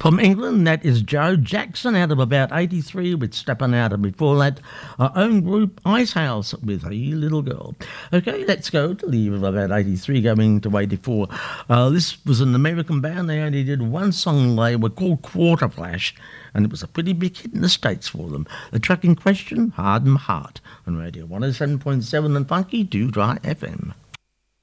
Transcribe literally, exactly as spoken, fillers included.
From England, that is Joe Jackson out of about eighty-three with Steppin' Out, and before that, our own group Icehouse with Hey Little Girl. Okay, let's go to the year of about eighty-three going to eighty-four. Uh, this was an American band. They only did one song. They were called Quarter Flash, and it was a pretty big hit in the States for them. The track in question, Harden Heart, on Radio one oh seven point seven and Funky Doo Dry F M.